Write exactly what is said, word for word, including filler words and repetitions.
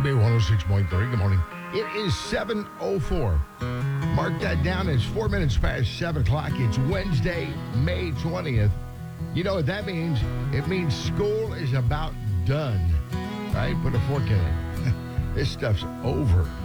B one oh six point three. Good morning. It is seven oh four. Mark that down. It's four minutes past seven o'clock. It's Wednesday, May twentieth. You know what that means? It means school is about done. Right? Put a fork in it. This stuff's over.